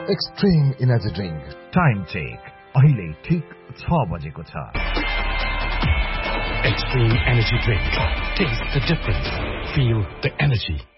Extreme energy drink time check अहिले ठीक 6 बजेको छ। Extreme energy drink. Taste the difference. Feel the energy.